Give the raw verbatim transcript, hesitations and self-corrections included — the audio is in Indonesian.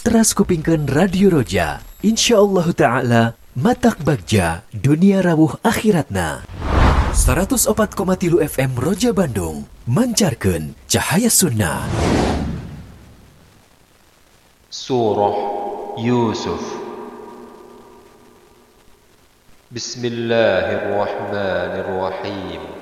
Teras kupingkeun Radio Roja. Insyaallah ta'ala matak bagja dunia rawuh akhiratna. seratus opat koma tilu F M Roja Bandung mancarkeun cahaya sunnah. Surah Yusuf. Bismillahirrahmanirrahim.